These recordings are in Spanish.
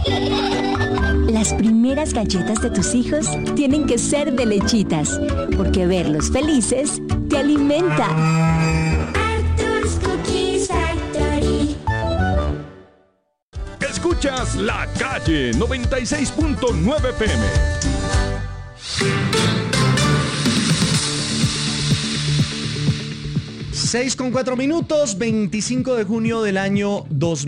Las primeras galletas de tus hijos tienen que ser de Lechitas, porque verlos felices te alimenta. Arthur's Cookie Factory. Escuchas La Calle 96.9 PM. 6:04, 25 de junio del año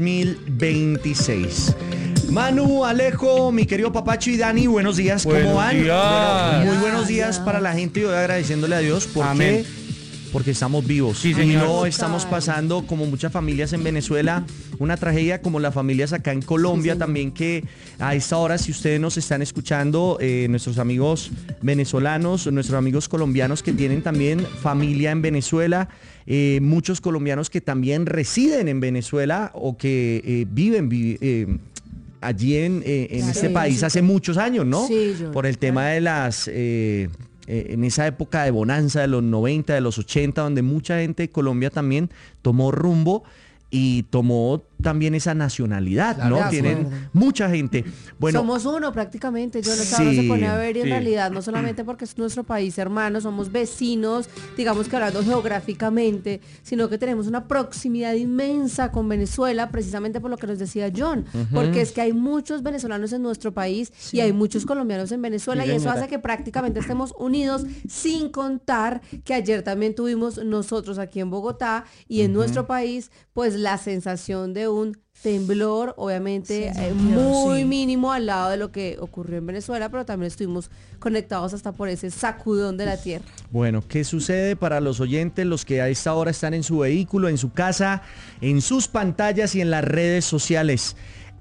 2026. Manu, Alejo, mi querido Papacho y Dani, buenos días, ¿cómo van? Bueno, muy buenos días para la gente y hoy agradeciéndole a Dios porque estamos vivos. Sí, y señor. no estamos pasando, como muchas familias en Venezuela, una tragedia como las familias acá en Colombia también, que a esta hora, si ustedes nos están escuchando, nuestros amigos venezolanos, nuestros amigos colombianos que tienen también familia en Venezuela, muchos colombianos que también residen en Venezuela o que viven allí en este país hace muchos años, ¿no? Sí, por el tema de las... en esa época de bonanza de los 90, de los 80, donde mucha gente de Colombia también tomó rumbo y tomó también esa nacionalidad, Claro, ¿no? Tienen mucha gente. Bueno, somos uno prácticamente, yo no sí, se pone a ver y en sí. realidad no solamente porque es nuestro país hermano, somos vecinos, digamos que hablando geográficamente, sino que tenemos una proximidad inmensa con Venezuela, precisamente por lo que nos decía John, porque es que hay muchos venezolanos en nuestro país y hay muchos colombianos en Venezuela, Sí, y eso señora. hace que prácticamente estemos unidos, sin contar que ayer también tuvimos nosotros aquí en Bogotá y en nuestro país, pues la sensación de un temblor, obviamente muy mínimo al lado de lo que ocurrió en Venezuela, pero también estuvimos conectados hasta por ese sacudón de la tierra. bueno, ¿qué sucede para los oyentes, los que a esta hora están en su vehículo, en su casa, en sus pantallas y en las redes sociales?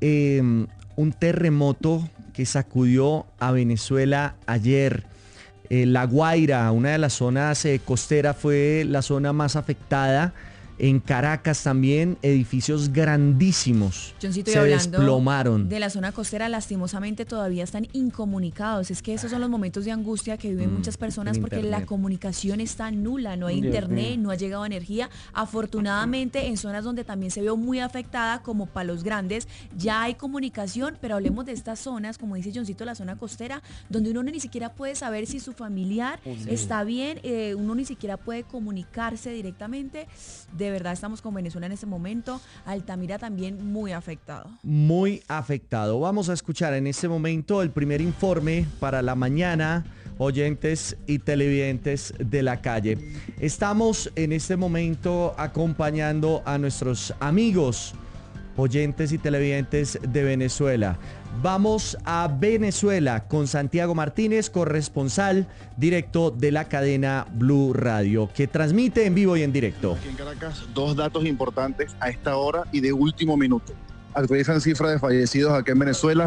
Un terremoto que sacudió a Venezuela ayer. La Guaira, una de las zonas costeras, fue la zona más afectada. En Caracas también, edificios grandísimos Johncito, y se hablando desplomaron. de la zona costera, lastimosamente todavía están incomunicados. Es que esos son los momentos de angustia que viven muchas personas sin porque internet. la comunicación está nula, no hay internet, no ha llegado energía. Afortunadamente en zonas donde también se vio muy afectada, como Palos Grandes, ya hay comunicación, pero hablemos de estas zonas, como dice Johncito, la zona costera, donde uno ni siquiera puede saber si su familiar está bien, uno ni siquiera puede comunicarse directamente. De verdad estamos con Venezuela en este momento. Altamira también muy afectado. Muy afectado. Vamos a escuchar en este momento el primer informe para la mañana, oyentes y televidentes de La Calle. Estamos en este momento acompañando a nuestros amigos, oyentes y televidentes de Venezuela. Vamos a Venezuela con Santiago Martínez, corresponsal directo de la cadena Blue Radio, que transmite en vivo y en directo. Aquí en Caracas, dos datos importantes a esta hora y de último minuto. Actualizan cifras de fallecidos acá en Venezuela,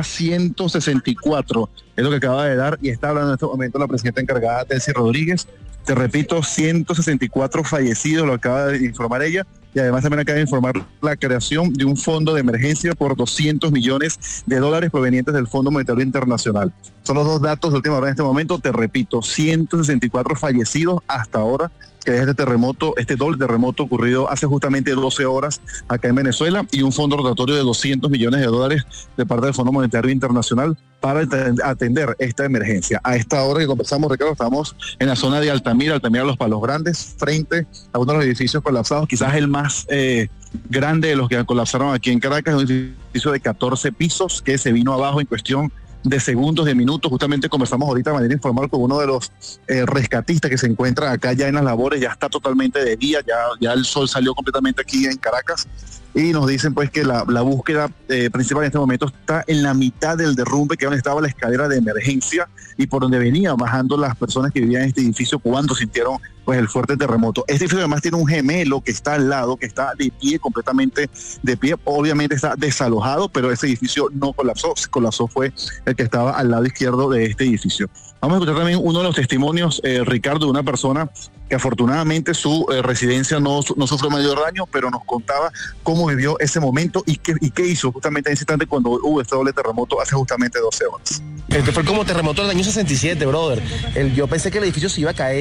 164 es lo que acaba de dar, y está hablando en este momento la presidenta encargada, Delcy Rodríguez. Te repito, 164 fallecidos, lo acaba de informar ella, y además también acaba de informar la creación de un fondo de emergencia por $200 millones provenientes del Fondo Monetario Internacional. Son los dos datos de última hora en este momento. Te repito, 164 fallecidos hasta ahora, que es este doble terremoto ocurrido hace justamente 12 horas acá en Venezuela, y un fondo rotatorio de $200 millones de parte del Fondo Monetario Internacional para atender esta emergencia. A esta hora que conversamos, Ricardo, estamos en la zona de Altamira, Los Palos Grandes, frente a uno de los edificios colapsados, quizás el más grande de los que colapsaron aquí en Caracas, un edificio de 14 pisos que se vino abajo en cuestión de segundos, de minutos. Justamente conversamos ahorita de manera informal con uno de los rescatistas que se encuentra acá ya en las labores. Ya está totalmente de día, ya el sol salió completamente aquí en Caracas, y nos dicen pues que la búsqueda principal en este momento está en la mitad del derrumbe, que es donde estaba la escalera de emergencia y por donde venían bajando las personas que vivían en este edificio cuando sintieron pues el fuerte terremoto. Este edificio además tiene un gemelo que está al lado, que está de pie, completamente de pie. Obviamente está desalojado, pero ese edificio no colapsó. Se colapsó fue el que estaba al lado izquierdo de este edificio. Vamos a escuchar también uno de los testimonios, Ricardo, de una persona que afortunadamente su residencia no sufrió mayor daño, pero nos contaba cómo vivió ese momento y qué hizo justamente en ese instante cuando hubo este doble terremoto hace justamente 12 horas. Este fue como terremoto del año 67, brother. Yo pensé que el edificio se iba a caer.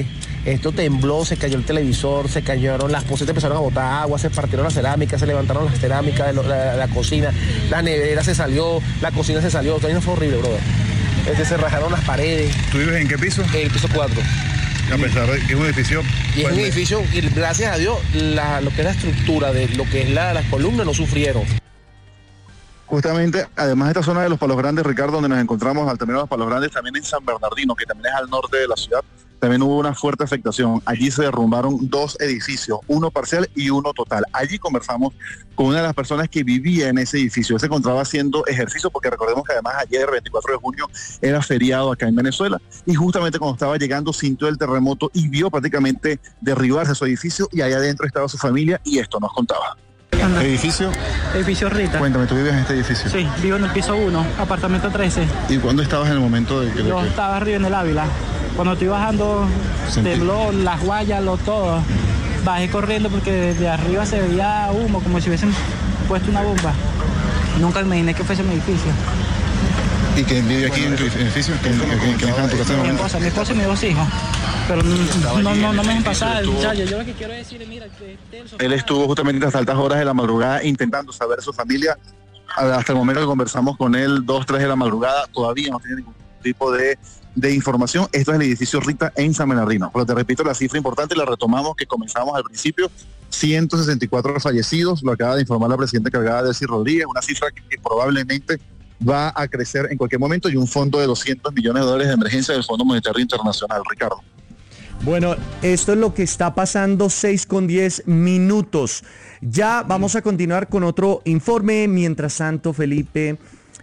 Esto tembló, se cayó el televisor, se cayeron las posetas, empezaron a botar agua, se partieron las cerámicas, se levantaron las cerámicas de la cocina, la nevera se salió, la cocina se salió. Todo fue horrible, brother. Se rajaron las paredes. ¿Tú vives en qué piso? El piso 4. A pesar de que es un edificio... Y es un edificio, y gracias a Dios, lo que es la estructura de lo que es las columnas no sufrieron. Justamente, además de esta zona de los Palos Grandes, Ricardo, donde nos encontramos al terminal de los Palos Grandes, también en San Bernardino, que también es al norte de la ciudad, también hubo una fuerte afectación. Allí se derrumbaron 2 edificios, uno parcial y uno total. Allí conversamos con una de las personas que vivía en ese edificio. Él se encontraba haciendo ejercicio, porque recordemos que además ayer, 24 de junio, era feriado acá en Venezuela. Y justamente cuando estaba llegando sintió el terremoto y vio prácticamente derribarse su edificio, y allá adentro estaba su familia, y esto nos contaba. ¿Edificio? Edificio Rita. Cuéntame, ¿tú vives en este edificio? Sí, vivo en el piso 1, apartamento 13. ¿Y cuándo estabas en el momento de que... Yo estaba arriba en el Ávila. Cuando estoy bajando, tembló las guayas, todo. Bajé corriendo porque desde arriba se veía humo, como si hubiesen puesto una bomba. Nunca imaginé que fuese mi edificio. ¿Y quién vive aquí en tu edificio? ¿Quién está en tu casa en el momento? Mi esposa y mis 2 hijos. Pero no me dejen pasar, muchachos. Yo lo que quiero decir es, mira... Él estuvo justamente hasta altas horas de la madrugada intentando saber su familia. Hasta el momento que conversamos con él, 2, 3 de la madrugada, todavía no tiene ningún tipo de información. Esto es el edificio Rita en San Bernardino. Pero te repito la cifra importante, la retomamos que comenzamos al principio. 164 fallecidos, lo acaba de informar la presidenta encargada, Delcy Rodríguez, una cifra que probablemente va a crecer en cualquier momento, y un fondo de $200 millones de emergencia del Fondo Monetario Internacional, Ricardo. Bueno, esto es lo que está pasando, 6:10. Ya vamos a continuar con otro informe. Mientras tanto, Felipe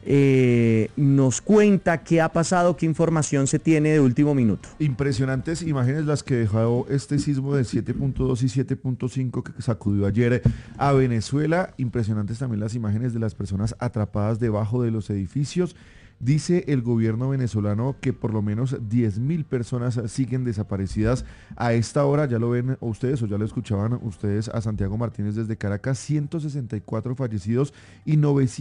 nos cuenta qué ha pasado, qué información se tiene de último minuto. Impresionantes imágenes las que dejó este sismo de 7.2 y 7.5 que sacudió ayer a Venezuela. Impresionantes también las imágenes de las personas atrapadas debajo de los edificios. Dice el gobierno venezolano que por lo menos 10.000 personas siguen desaparecidas a esta hora. Ya lo ven ustedes o ya lo escuchaban ustedes a Santiago Martínez desde Caracas. 164 fallecidos y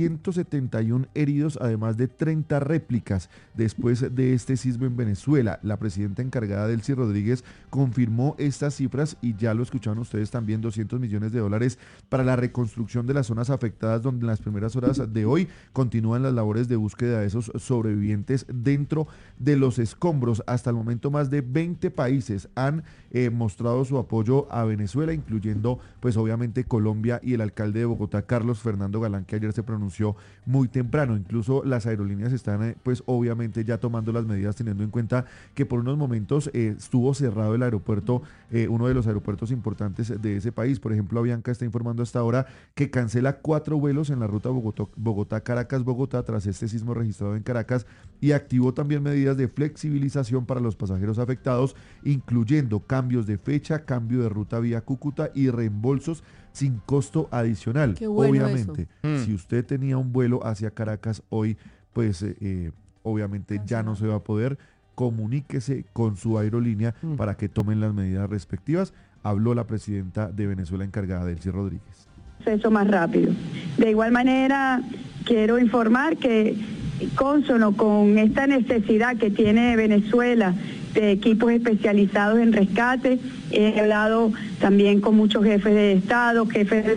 971 heridos, además de 30 réplicas después de este sismo en Venezuela. La presidenta encargada, Delcy Rodríguez, confirmó estas cifras y ya lo escuchaban ustedes también, $200 millones para la reconstrucción de las zonas afectadas, donde en las primeras horas de hoy continúan las labores de búsqueda de esos sobrevivientes dentro de los escombros. Hasta el momento más de 20 países han mostrado su apoyo a Venezuela, incluyendo pues obviamente Colombia, y el alcalde de Bogotá, Carlos Fernando Galán, que ayer se pronunció muy temprano. Incluso las aerolíneas están pues obviamente ya tomando las medidas, teniendo en cuenta que por unos momentos estuvo cerrado el aeropuerto, uno de los aeropuertos importantes de ese país. Por ejemplo, Avianca está informando hasta ahora que cancela 4 vuelos en la ruta Bogotá-Caracas-Bogotá tras este sismo registrado en Caracas, y activó también medidas de flexibilización para los pasajeros afectados, incluyendo cambios de fecha, cambio de ruta vía Cúcuta y reembolsos sin costo adicional. Qué bueno. Obviamente, si usted tenía un vuelo hacia Caracas hoy, pues obviamente ya no se va a poder. Comuníquese con su aerolínea para que tomen las medidas respectivas. Habló la presidenta de Venezuela encargada, Delcy Rodríguez. Proceso más rápido. De igual manera, quiero informar que cónsono con esta necesidad que tiene Venezuela de equipos especializados en rescate, he hablado también con muchos jefes de Estado,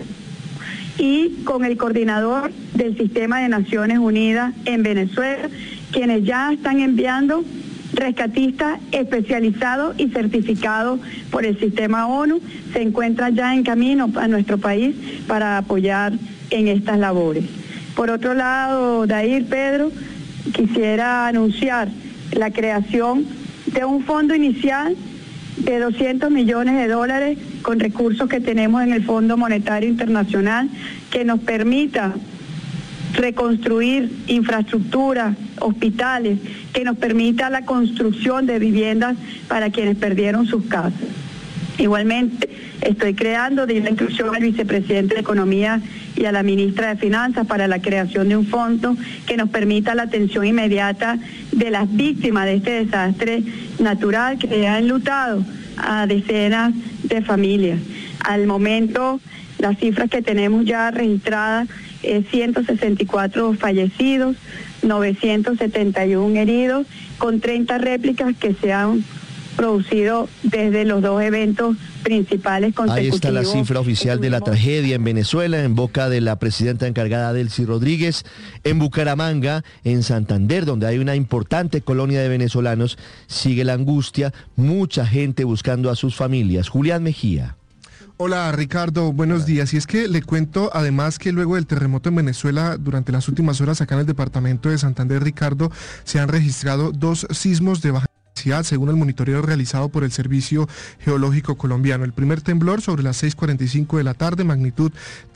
y con el coordinador del Sistema de Naciones Unidas en Venezuela, quienes ya están enviando rescatistas especializados y certificados por el sistema ONU, se encuentran ya en camino a nuestro país para apoyar en estas labores. Por otro lado, Dair, Pedro, quisiera anunciar la creación de un fondo inicial de $200 millones con recursos que tenemos en el Fondo Monetario Internacional, que nos permita reconstruir infraestructura, hospitales, que nos permita la construcción de viviendas para quienes perdieron sus casas. Igualmente, estoy creando, di la instrucción al vicepresidente de Economía y a la ministra de Finanzas para la creación de un fondo que nos permita la atención inmediata de las víctimas de este desastre natural que ha enlutado a decenas de familias. Al momento, las cifras que tenemos ya registradas es 164 fallecidos, 971 heridos, con 30 réplicas que se han producido desde los dos eventos principales consecutivos. Ahí está la cifra oficial de la tragedia en Venezuela, en boca de la presidenta encargada Delcy Rodríguez. En Bucaramanga, en Santander, donde hay una importante colonia de venezolanos, sigue la angustia, mucha gente buscando a sus familias. Julián Mejía. Hola Ricardo, buenos días. Y es que le cuento además que luego del terremoto en Venezuela, durante las últimas horas acá en el departamento de Santander, Ricardo, se han registrado 2 sismos de baja intensidad, según el monitoreo realizado por el Servicio Geológico Colombiano. El primer temblor sobre las 6:45 de la tarde, magnitud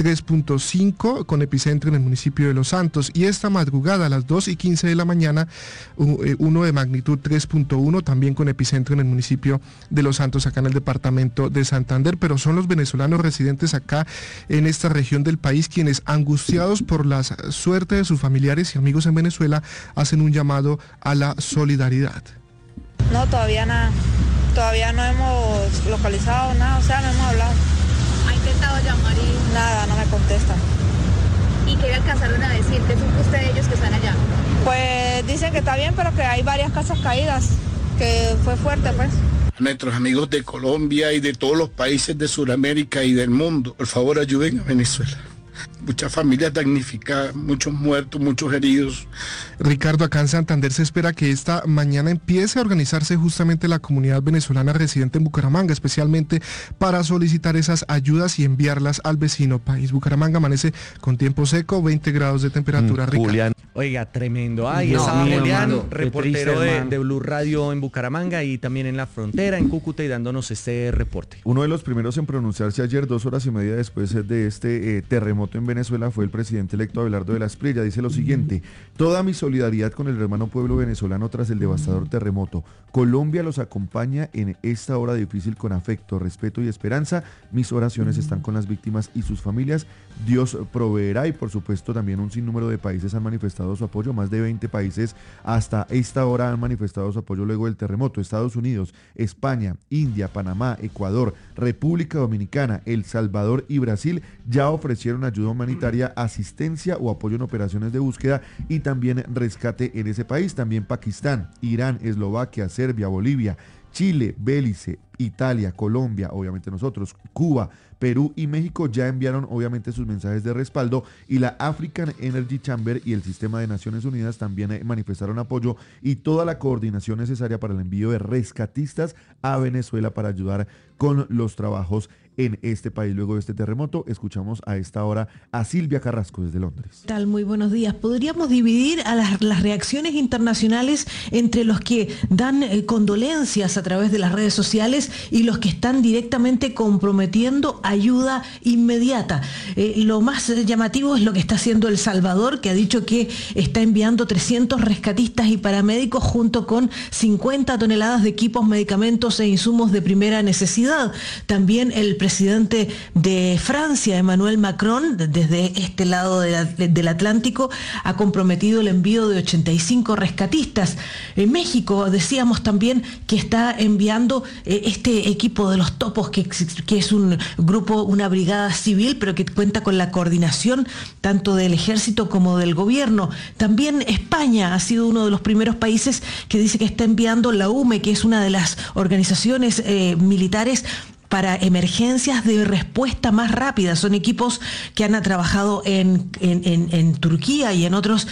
3.5, con epicentro en el municipio de Los Santos. Y esta madrugada a las 2:15 de la mañana, uno de magnitud 3.1, también con epicentro en el municipio de Los Santos, acá en el departamento de Santander. Pero son los venezolanos residentes acá en esta región del país quienes, angustiados por la suerte de sus familiares y amigos en Venezuela, hacen un llamado a la solidaridad. No, todavía nada. Todavía no hemos localizado nada, o sea, no hemos hablado. ¿Ha intentado llamar y...? Nada, no me contestan. ¿Y qué le alcanzaron a decir? ¿Qué supo usted de ellos que están allá? Pues dicen que está bien, pero que hay varias casas caídas, que fue fuerte, pues. A nuestros amigos de Colombia y de todos los países de Sudamérica y del mundo, por favor ayuden a Venezuela. Muchas familias damnificadas, muchos muertos, muchos heridos. Ricardo, acá en Santander se espera que esta mañana empiece a organizarse justamente la comunidad venezolana residente en Bucaramanga, especialmente para solicitar esas ayudas y enviarlas al vecino país. Bucaramanga amanece con tiempo seco, 20 grados de temperatura. Julián. Oiga, tremendo. Ahí estaba Julián, reportero de Blue Radio en Bucaramanga y también en la frontera, en Cúcuta, y dándonos este reporte. Uno de los primeros en pronunciarse ayer, 2 horas y media después de este terremoto en Venezuela, fue el presidente electo Abelardo de la Espriella. Dice lo siguiente: toda mi solidaridad con el hermano pueblo venezolano tras el devastador terremoto. Colombia los acompaña en esta hora difícil con afecto, respeto y esperanza. Mis oraciones están con las víctimas y sus familias. Dios proveerá. Y por supuesto también un sinnúmero de países han manifestado su apoyo. Más de 20 países hasta esta hora han manifestado su apoyo luego del terremoto. Estados Unidos, España, India, Panamá, Ecuador, República Dominicana, El Salvador y Brasil ya ofrecieron ayuda humanitaria, asistencia o apoyo en operaciones de búsqueda y también rescate en ese país. También Pakistán, Irán, Eslovaquia, Serbia, Bolivia, Chile, Belice, Italia, Colombia, obviamente nosotros, Cuba, Perú y México ya enviaron obviamente sus mensajes de respaldo, y la African Energy Chamber y el Sistema de Naciones Unidas también manifestaron apoyo y toda la coordinación necesaria para el envío de rescatistas a Venezuela para ayudar con los trabajos en este país luego de este terremoto. Escuchamos a esta hora a Silvia Carrasco desde Londres. ¿Qué tal? Muy buenos días. Podríamos dividir a las reacciones internacionales entre los que dan condolencias a través de las redes sociales y los que están directamente comprometiendo ayuda inmediata. Lo más llamativo es lo que está haciendo El Salvador, que ha dicho que está enviando 300 rescatistas y paramédicos junto con 50 toneladas de equipos, medicamentos e insumos de primera necesidad. También el presidente de Francia, Emmanuel Macron, desde este lado del Atlántico, ha comprometido el envío de 85 rescatistas. En México decíamos también que está enviando este equipo de los topos, que es un grupo, una brigada civil, pero que cuenta con la coordinación tanto del ejército como del gobierno. También España ha sido uno de los primeros países que dice que está enviando la UME, que es una de las organizaciones militares para emergencias de respuesta más rápida. Son equipos que han trabajado en Turquía y en otros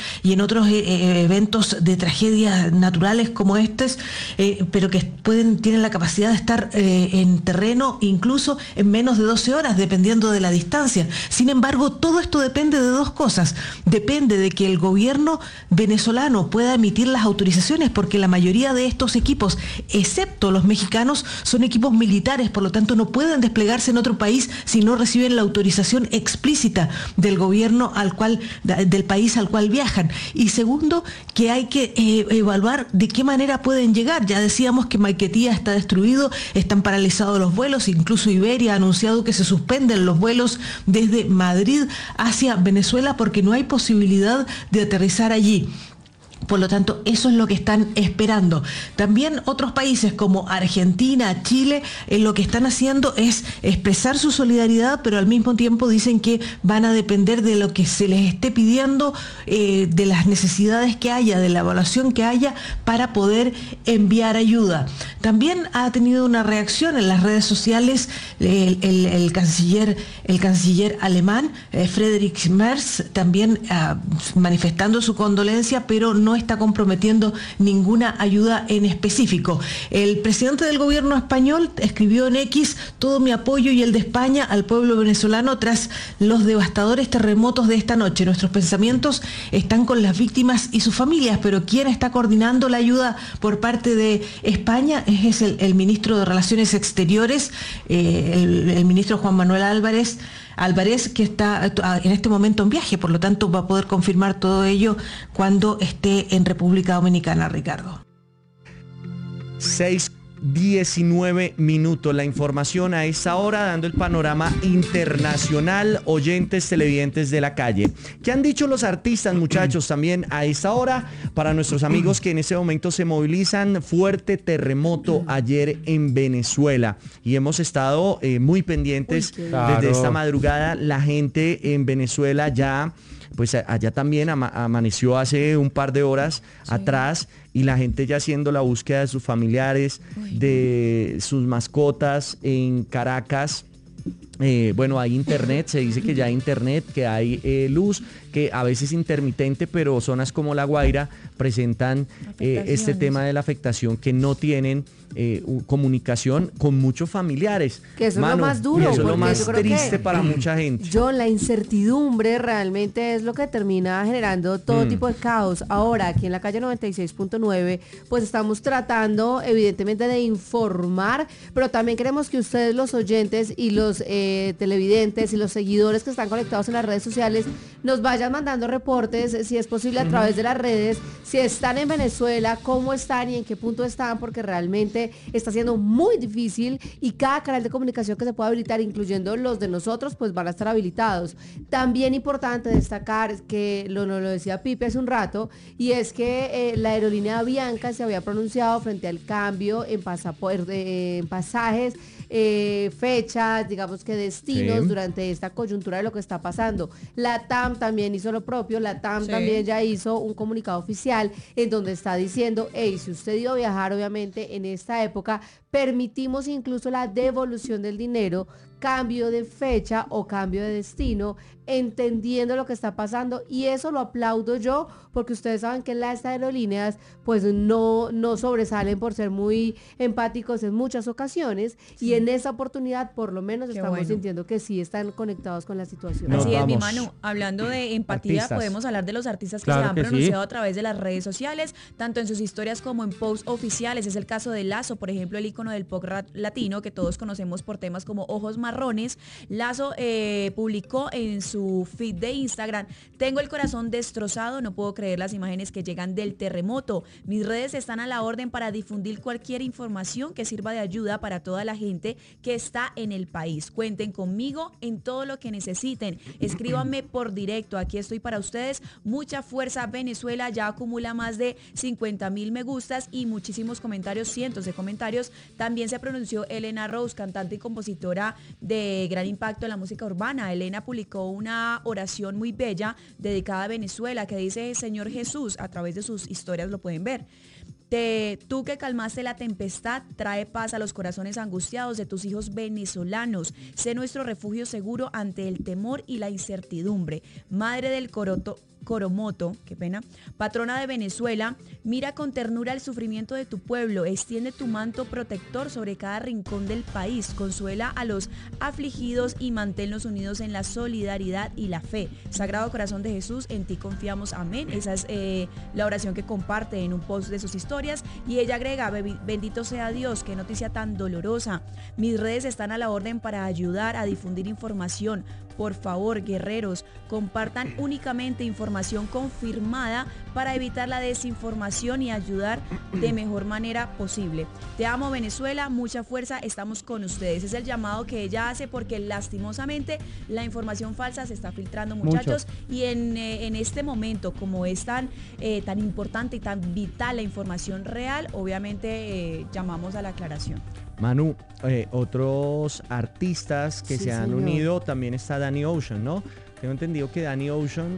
eventos de tragedias naturales como estos, pero que tienen la capacidad de estar en terreno incluso en menos de 12 horas, dependiendo de la distancia. Sin embargo, todo esto depende de dos cosas. Depende de que el gobierno venezolano pueda emitir las autorizaciones, porque la mayoría de estos equipos, excepto los mexicanos, son equipos militares, por lo tanto no pueden desplegarse en otro país si no reciben la autorización explícita del gobierno del país al cual viajan. Y segundo, que hay que evaluar de qué manera pueden llegar. Ya decíamos que Maiquetía está destruido, están paralizados los vuelos, incluso Iberia ha anunciado que se suspenden los vuelos desde Madrid hacia Venezuela porque no hay posibilidad de aterrizar allí. Por lo tanto, eso es lo que están esperando. También otros países como Argentina, Chile, lo que están haciendo es expresar su solidaridad, pero al mismo tiempo dicen que van a depender de lo que se les esté pidiendo, de las necesidades que haya, de la evaluación que haya para poder enviar ayuda. También ha tenido una reacción en las redes sociales el canciller alemán, Friedrich Merz, también manifestando su condolencia, pero no está comprometiendo ninguna ayuda en específico. El presidente del gobierno español escribió en X: todo mi apoyo y el de España al pueblo venezolano tras los devastadores terremotos de esta noche. Nuestros pensamientos están con las víctimas y sus familias, pero quien está coordinando la ayuda por parte de España es el ministro de Relaciones Exteriores, el ministro Juan Manuel Álvarez, que está en este momento en viaje, por lo tanto va a poder confirmar todo ello cuando esté en República Dominicana, Ricardo. 6:19 minutos. La información a esa hora, dando el panorama internacional. Oyentes, televidentes de la calle. ¿Qué han dicho los artistas, muchachos, también a esa hora? Para nuestros amigos que en ese momento se movilizan, fuerte terremoto ayer en Venezuela. Y hemos estado muy pendientes desde esta madrugada. La gente en Venezuela ya... Pues allá también amaneció hace un par de horas atrás, y la gente ya haciendo la búsqueda de sus familiares, de sus mascotas en Caracas. Bueno, hay internet, se dice que ya hay internet, que hay luz, que a veces intermitente, pero zonas como La Guaira presentan este tema de la afectación, que no tienen comunicación con muchos familiares. Que eso es lo más duro. Y eso es lo más triste para mucha gente. La incertidumbre realmente es lo que termina generando todo tipo de caos. Ahora, aquí en la calle 96.9, pues estamos tratando evidentemente de informar, pero también queremos que ustedes, los oyentes y los televidentes y los seguidores que están conectados en las redes sociales, nos vayan mandando reportes, si es posible a través de las redes, si están en Venezuela, cómo están y en qué punto están, porque realmente está siendo muy difícil, y cada canal de comunicación que se pueda habilitar, incluyendo los de nosotros, pues van a estar habilitados. También importante destacar que lo decía Pipe hace un rato, y es que la aerolínea Avianca se había pronunciado frente al cambio en pasajes, fechas, digamos que destinos, durante esta coyuntura de lo que está pasando. La TAM también hizo lo propio. La TAM también ya hizo un comunicado oficial en donde está diciendo: hey, si usted iba a viajar, obviamente en esta época permitimos incluso la devolución del dinero, cambio de fecha o cambio de destino, entendiendo lo que está pasando, y eso lo aplaudo yo, porque ustedes saben que las aerolíneas pues no sobresalen por ser muy empáticos en muchas ocasiones, y en esa oportunidad por lo menos estamos sintiendo que sí están conectados con la situación. Así es, mi Manu, hablando de empatía, podemos hablar de los artistas que se han pronunciado a través de las redes sociales, tanto en sus historias como en posts oficiales. Es el caso de Lazo, por ejemplo, el ícono del pop latino que todos conocemos por temas como Ojos Marrones. Lazo publicó en su feed de Instagram: tengo el corazón destrozado, no puedo creer las imágenes que llegan del terremoto. Mis redes están a la orden para difundir cualquier información que sirva de ayuda para toda la gente que está en el país. Cuenten conmigo en todo lo que necesiten. Escríbanme por directo, aquí estoy para ustedes. Mucha fuerza, Venezuela. Ya acumula más de 50,000 me gustas y muchísimos comentarios, cientos de comentarios. También se pronunció Elena Rose, cantante y compositora de gran impacto en la música urbana. Elena publicó una oración muy bella dedicada a Venezuela que dice: Señor Jesús, a través de sus historias lo pueden ver. Tú que calmaste la tempestad, trae paz a los corazones angustiados de tus hijos venezolanos. Sé nuestro refugio seguro ante el temor y la incertidumbre. Madre del Coromoto, qué pena, patrona de Venezuela, mira con ternura el sufrimiento de tu pueblo, extiende tu manto protector sobre cada rincón del país, consuela a los afligidos y manténlos unidos en la solidaridad y la fe. Sagrado Corazón de Jesús, en ti confiamos, amén. Esa es la oración que comparte en un post de sus historias, y ella agrega: bendito sea Dios, qué noticia tan dolorosa. Mis redes están a la orden para ayudar a difundir información. Por favor, guerreros, compartan únicamente información confirmada para evitar la desinformación y ayudar de mejor manera posible. Te amo, Venezuela, mucha fuerza, estamos con ustedes. Es el llamado que ella hace porque lastimosamente la información falsa se está filtrando, muchachos, y en este momento, como es tan importante y tan vital la información real, obviamente llamamos a la aclaración. Manu, otros artistas que Sí, se han señor. unido, también está Danny Ocean, ¿no? Tengo entendido que Danny Ocean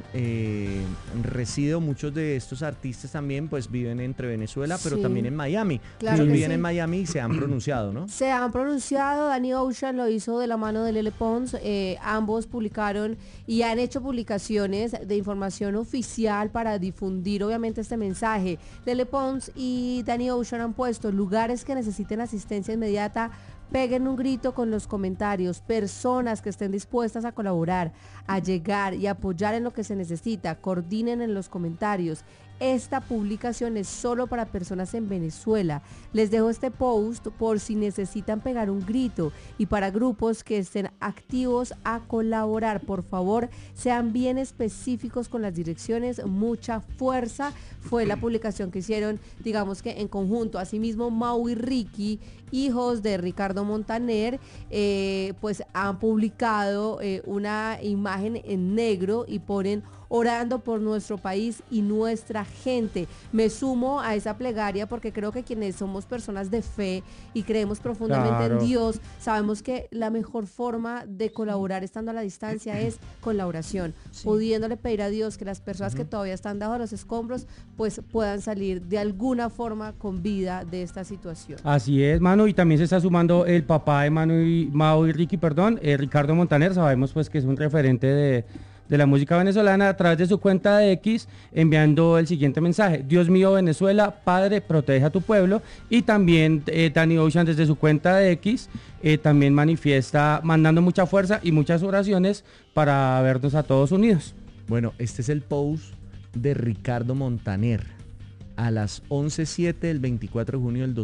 reside, muchos de estos artistas también pues viven entre Venezuela, pero Sí. también en Miami. Claro Muchos que viven sí. en Miami y se han pronunciado, ¿no? Se han pronunciado, Danny Ocean lo hizo de la mano de Lele Pons, ambos publicaron y han hecho publicaciones de información oficial para difundir obviamente este mensaje. Lele Pons y Danny Ocean han puesto lugares que necesiten asistencia inmediata. Peguen un grito con los comentarios, personas que estén dispuestas a colaborar, a llegar y apoyar en lo que se necesita, coordinen en los comentarios. Esta publicación es solo para personas en Venezuela. Les dejo este post por si necesitan pegar un grito y para grupos que estén activos a colaborar. Por favor, sean bien específicos con las direcciones. Mucha fuerza. Fue la publicación que hicieron, digamos que en conjunto. Asimismo, Mau y Ricky, hijos de Ricardo Montaner, pues han publicado una imagen en negro y ponen: orando por nuestro país y nuestra gente. Me sumo a esa plegaria porque creo que quienes somos personas de fe y creemos profundamente Claro. en Dios, sabemos que la mejor forma de colaborar estando a la distancia es con la oración, pudiéndole pedir a Dios que las personas que todavía están debajo de los escombros pues puedan salir de alguna forma con vida de esta situación. Así es, Manu, y también se está sumando el papá de Mau y Ricky, Ricardo Montaner. Sabemos pues que es un referente de la música venezolana, a través de su cuenta de X, enviando el siguiente mensaje: Dios mío, Venezuela, Padre, protege a tu pueblo. Y también Danny Ocean, desde su cuenta de X, también manifiesta, mandando mucha fuerza y muchas oraciones para vernos a todos unidos. Bueno, este es el post de Ricardo Montaner a las 11:07 del 24 de junio del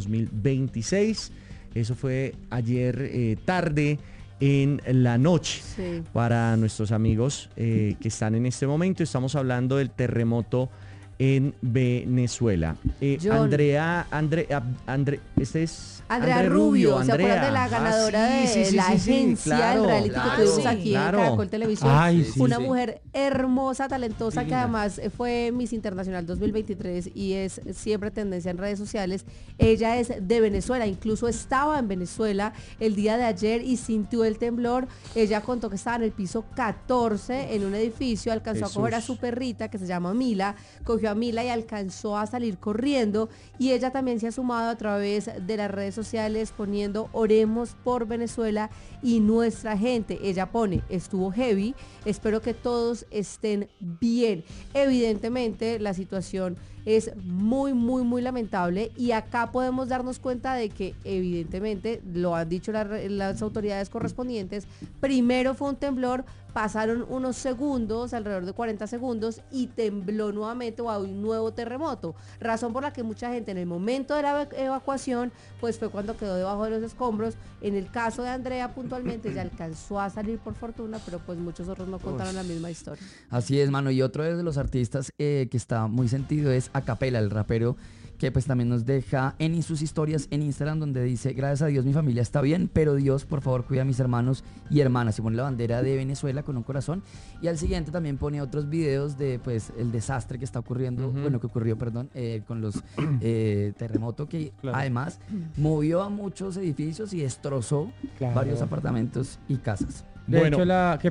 2026. Eso fue ayer tarde en la noche. Sí. Para nuestros amigos que están en este momento, estamos hablando del terremoto en Venezuela. John. Este es Andrea Rubio, ¿se acuerdan de la ganadora sí, de sí, sí, la sí, sí, agencia, claro, el reality claro, que tuvimos aquí claro. en Caracol Televisión? Ay, sí, Una sí. mujer hermosa, talentosa, que Divina. además fue Miss Internacional 2023 y es siempre tendencia en redes sociales. Ella es de Venezuela, incluso estaba en Venezuela el día de ayer y sintió el temblor. Ella contó que estaba en el piso 14 en un edificio, alcanzó a coger a su perrita que se llama Mila, cogió a Mila y alcanzó a salir corriendo, y ella también se ha sumado a través de las redes sociales poniendo: oremos por Venezuela y nuestra gente. Ella pone: estuvo heavy, espero que todos estén bien. Evidentemente la situación es muy, muy, muy lamentable, y acá podemos darnos cuenta de que evidentemente, lo han dicho las autoridades correspondientes, primero fue un temblor, pasaron unos segundos, alrededor de 40 segundos, y tembló nuevamente, o hay un nuevo terremoto, razón por la que mucha gente en el momento de la evacuación pues fue cuando quedó debajo de los escombros. En el caso de Andrea puntualmente ya alcanzó a salir por fortuna, pero pues muchos otros no contaron la misma historia. Así es, mano. Y otro de los artistas que está muy sentido es Acapela, el rapero, que pues también nos deja en sus historias en Instagram, donde dice: gracias a Dios mi familia está bien, pero Dios, por favor, cuida a mis hermanos y hermanas. Y pone la bandera de Venezuela con un corazón. Y al siguiente también pone otros videos de pues el desastre que está ocurriendo, que ocurrió, con los terremotos, que además movió a muchos edificios y destrozó varios apartamentos y casas. De hecho,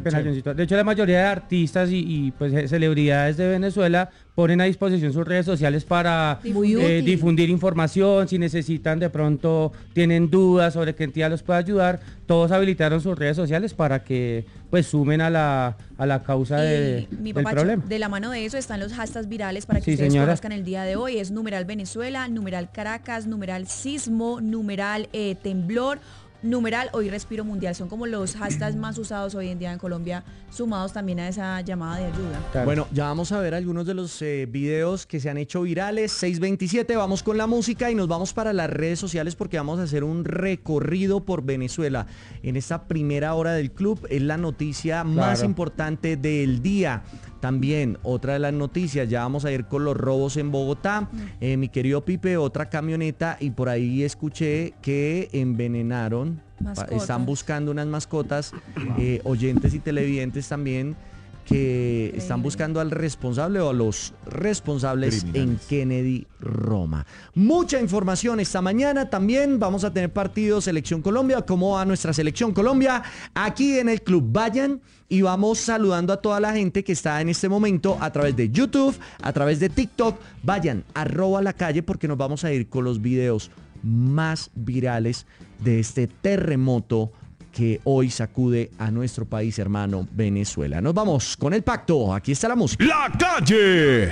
la mayoría de artistas y pues celebridades de Venezuela ponen a disposición sus redes sociales para difundir información. Si necesitan, de pronto tienen dudas sobre qué entidad los puede ayudar, todos habilitaron sus redes sociales para que pues sumen a la causa del problema. De la mano de eso están los hashtags virales para que Sí, ustedes señora. conozcan el día de hoy. Es numeral Venezuela, numeral Caracas, numeral sismo, numeral temblor, numeral Hoy Respiro Mundial. Son como los hashtags más usados hoy en día en Colombia, sumados también a esa llamada de ayuda. Bueno, ya vamos a ver algunos de los videos que se han hecho virales. 6:27, vamos con la música y nos vamos para las redes sociales porque vamos a hacer un recorrido por Venezuela. En esta primera hora del club es la noticia más importante del día. También otra de las noticias, ya vamos a ir con los robos en Bogotá. Mi querido Pipe, otra camioneta, y por ahí escuché que envenenaron, están buscando unas mascotas, oyentes y televidentes también, que están buscando al responsable o a los responsables en Kennedy, Roma. Mucha información esta mañana. También vamos a tener partido Selección Colombia. ¿Cómo va nuestra Selección Colombia? Aquí en el club. Vayan y vamos saludando a toda la gente que está en este momento a través de YouTube, a través de TikTok. Vayan, @lacalle, porque nos vamos a ir con los videos más virales de este terremoto que hoy sacude a nuestro país hermano Venezuela. Nos vamos con el pacto. Aquí está la música. La calle.